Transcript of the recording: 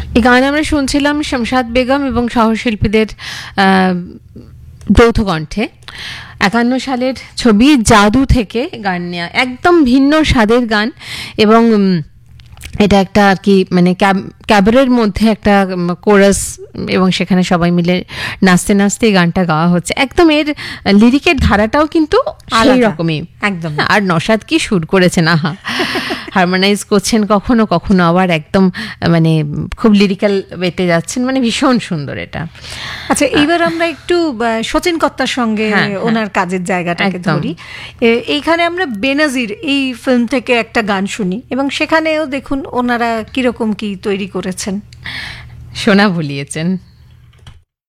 এই গান আমরা শুনছিলাম শামশাদ বেগম এবং সহশিল্পীদের যৌথ কণ্ঠে। 51 সালের ছবি জাদু থেকে গান নেওয়া, একদম ভিন্ন স্বাদের গান। এবং এটা একটা আর কি মানে ক্যাবারের মধ্যে একটা কোরাস, এবং সেখানে সবাই মিলে নাচতে নাচতে গানটা গাওয়া হচ্ছে। একদম এর লিরিকের ধারাটাও কিন্তু সেই রকমই একদম। আর নশাদ কি সুর করেছেন, আহা, হারমোনাইজ করছেন কখনো কখনো, আবার একদম মানে খুব লিরিক্যাল ওয়েতে যাচ্ছেন, মানে ভীষণ সুন্দর এটা। আচ্ছা, এইবার আমরা একটু শচীন কর্তার সঙ্গে ওনার কাজের জায়গাটাকে ধরি। এইখানে আমরা বেনাজির এই ফিল্ম থেকে একটা গান শুনি, এবং সেখানেও দেখুন ওনারা কিরকম কি তৈরি করেছেন। সোনা ভুলিয়েছেন।